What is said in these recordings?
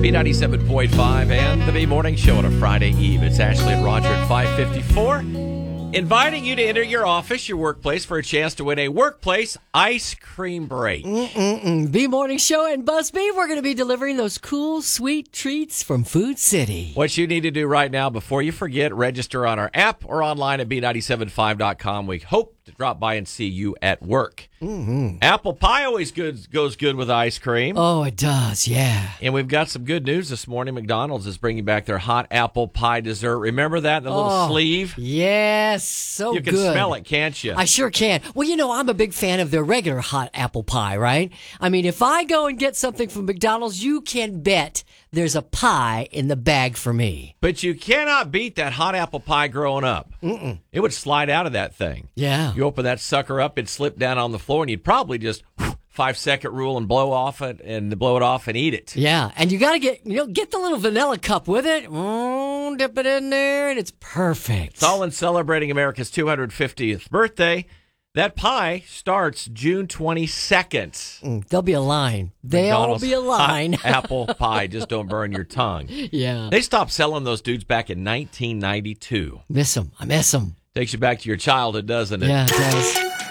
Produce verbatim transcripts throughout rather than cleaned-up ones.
B ninety-seven point five and the B Morning Show on a Friday Eve. It's Ashley and Roger at five fifty-four. Inviting you to enter your office, your workplace, for a chance to win a workplace ice cream break. Mm-mm-mm. B Morning Show and Buzz B, we're going to be delivering those cool, sweet treats from Food City. What you need to do right now, before you forget, register on our app or online at B nine seven five dot com. We hope to drop by and see you at work. Mm-hmm. Apple pie always good, goes good with ice cream. Oh, it does, yeah. And we've got some good news this morning. McDonald's is bringing back their hot apple pie dessert. Remember that, the little oh, sleeve? Yes, so good. You can good. smell it, can't you? I sure can. Well, you know, I'm a big fan of their regular hot apple pie, right? I mean, if I go and get something from McDonald's, you can bet there's a pie in the bag for me. But you cannot beat that hot apple pie growing up. Mm-mm. It would slide out of that thing. Yeah. You open that sucker up, it'd slip down on the floor, and you'd probably just five second rule and blow off it and blow it off and eat it. Yeah, and you got to get you know get the little vanilla cup with it. Mm, dip it in there, and it's perfect. It's all in celebrating America's two hundred fiftieth birthday. That pie starts June twenty-second. Mm, there'll be a line. There'll be a line. Hot apple pie. Just don't burn your tongue. Yeah. They stopped selling those dudes back in nineteen ninety-two. Miss them. I miss them. Takes you back to your childhood, doesn't it? Yeah, it does.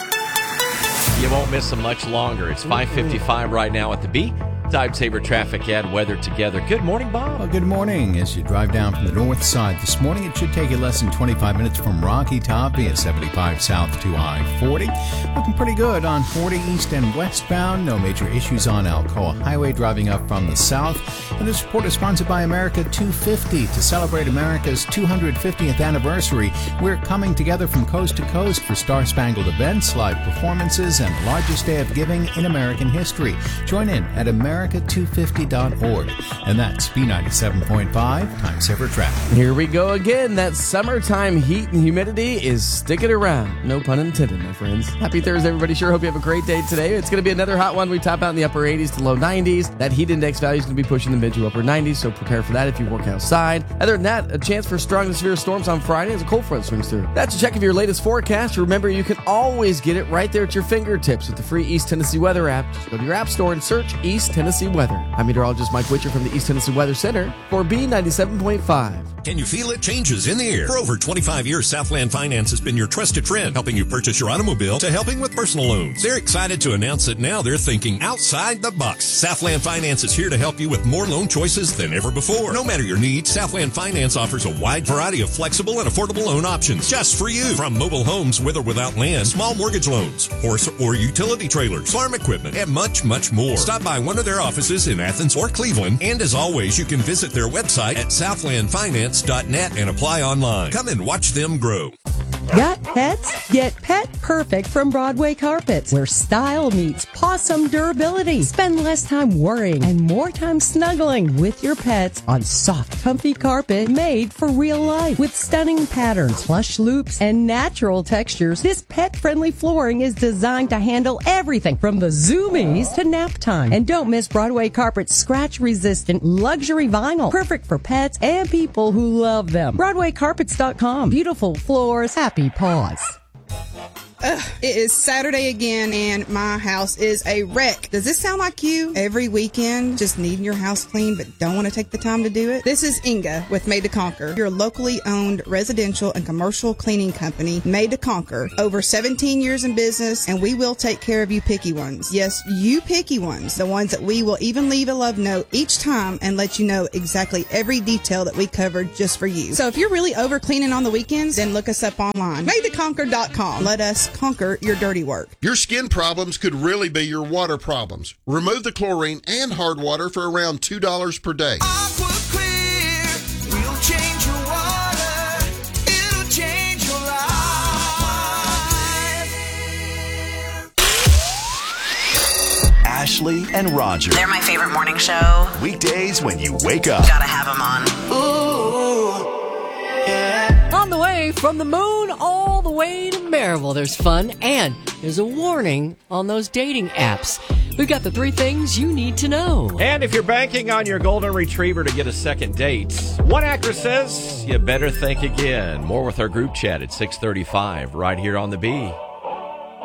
You won't miss them much longer. It's five fifty-five right now at the B. Time saver traffic and weather together. Good morning, Bob. Well, good morning. As you drive down from the north side this morning, it should take you less than twenty-five minutes from Rocky Top, via seventy-five south to I forty. Looking pretty good on forty east and westbound. No major issues on Alcoa Highway driving up from the south. And this report is sponsored by America two fifty. To celebrate America's two hundred fiftieth anniversary, we're coming together from coast to coast for star-spangled events, live performances, and the largest day of giving in American history. Join in at America two fifty dot org. And that's B ninety-seven point five, Time Saver Traffic. Here we go again. That summertime heat and humidity is sticking around. No pun intended, my friends. Happy Thursday, everybody. Sure hope you have a great day today. It's going to be another hot one. We top out in the upper eighties to low nineties. That heat index value is going to be pushing the mid to upper nineties, so prepare for that if you work outside. Other than that, a chance for strong to severe storms on Friday as a cold front swings through. That's a check of your latest forecast. Remember, you can always get it right there at your fingertips with the free East Tennessee Weather app. Just go to your app store and search East Tennessee Weather. I'm meteorologist Mike Witcher from the East Tennessee Weather Center for B ninety-seven point five. Can you feel it? Changes in the air. For over twenty-five years, Southland Finance has been your trusted friend, helping you purchase your automobile to helping with personal loans. They're excited to announce that now they're thinking outside the box. Southland Finance is here to help you with more loan choices than ever before. No matter your needs, Southland Finance offers a wide variety of flexible and affordable loan options just for you. From mobile homes with or without land, small mortgage loans, horse or utility trailers, farm equipment, and much, much more. Stop by one of their offices in Athens or Cleveland, and as always, you can visit their website at southland finance dot net and apply online. Come and watch them grow. Got pets? Get Pet Perfect from Broadway Carpets, where style meets possum durability. Spend less time worrying and more time snuggling with your pets on soft, comfy carpet made for real life. With stunning patterns, plush loops, and natural textures, this pet-friendly flooring is designed to handle everything from the zoomies to nap time. And don't miss Broadway Carpet's scratch-resistant luxury vinyl, perfect for pets and people who love them. broadway carpets dot com. Beautiful floors, happy paws. Ugh, it is Saturday again, and my house is a wreck. Does this sound like you? Every weekend, just needing your house clean, but don't want to take the time to do it? This is Inga with Made to Conquer, your locally owned residential and commercial cleaning company, Made to Conquer. Over seventeen years in business, and we will take care of you picky ones. Yes, you picky ones. The ones that we will even leave a love note each time and let you know exactly every detail that we covered just for you. So if you're really over cleaning on the weekends, then look us up online. made to conquer dot com. Let us conquer your dirty work. Your skin problems could really be your water problems. Remove the chlorine and hard water for around two dollars per day. Aqua Clear will change your water. It'll change your life. Ashley and Roger. They're my favorite morning show. Weekdays when you wake up. Gotta have them on. Ooh, yeah. On the way from the moon all the way to Maryville, there's fun, and there's a warning on those dating apps. We've got the three things you need to know. And if you're banking on your golden retriever to get a second date, one actress says you better think again. More with our group chat at six thirty-five right here on the B.